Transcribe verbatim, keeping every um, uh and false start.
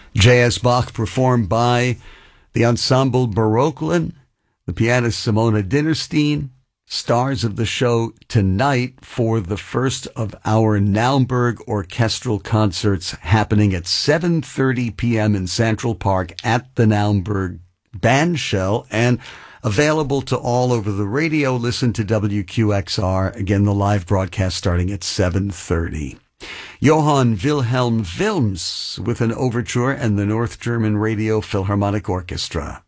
J S. Bach performed by the Ensemble Baroquelin, the pianist Simona Dinnerstein, stars of the show tonight for the first of our Naumburg orchestral concerts happening at seven thirty p.m. in Central Park at the Naumburg Bandshell and available to all over the radio. Listen to W Q X R. Again, the live broadcast starting at seven thirty. Johann Wilhelm Wilms with an overture and the North German Radio Philharmonic Orchestra.